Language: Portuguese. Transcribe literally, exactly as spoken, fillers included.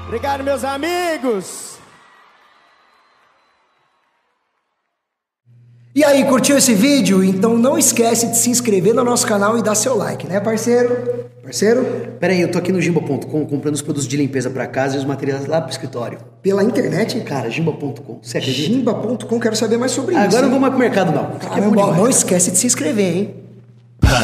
Obrigado, meus amigos. E aí, curtiu esse vídeo? Então não esquece de se inscrever no nosso canal e dar seu like, né, parceiro? Parceiro? Pera aí, eu tô aqui no Jimba ponto com comprando os produtos de limpeza pra casa e os materiais lá pro escritório. Pela internet? Cara, Jimba ponto com, você acredita? Jimba ponto com, quero saber mais sobre ah, isso. Agora hein? Eu não vou mais pro mercado, não. Caramba, é não esquece de se inscrever, hein?